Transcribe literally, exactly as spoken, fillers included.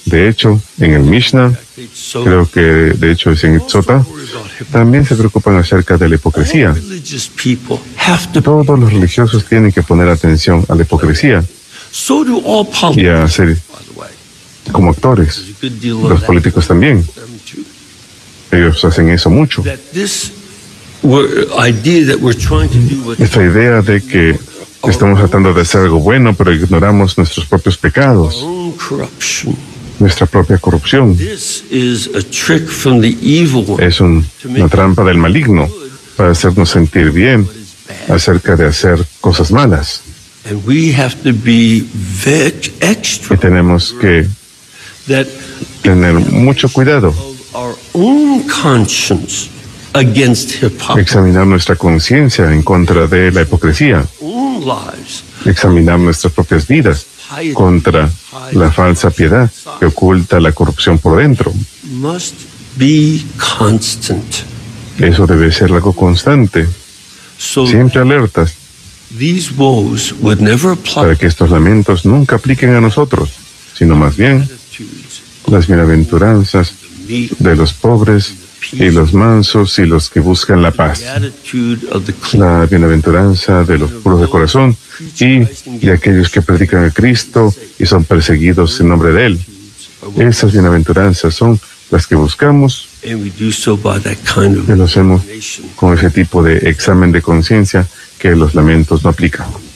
De hecho, en el Mishnah, creo que de hecho es en Itzota, también se preocupan acerca de la hipocresía. Todos los religiosos tienen que poner atención a la hipocresía y a ser como actores. Los políticos también. Ellos hacen eso mucho. Esta idea de que estamos tratando de hacer algo bueno, pero ignoramos nuestros propios pecados, nuestra propia corrupción. Es un, una trampa del maligno para hacernos sentir bien acerca de hacer cosas malas. Y tenemos que tener mucho cuidado, examinar nuestra conciencia en contra de la hipocresía, examinar nuestras propias vidas contra la falsa piedad que oculta la corrupción por dentro. Eso debe ser algo constante, siempre alertas, para que estos lamentos nunca apliquen a nosotros, sino más bien las bienaventuranzas de los pobres y los mansos y los que buscan la paz, la bienaventuranza de los puros de corazón y de aquellos que predican a Cristo y son perseguidos en nombre de Él. Esas bienaventuranzas son las que buscamos y lo hacemos con ese tipo de examen de conciencia que los lamentos no aplican.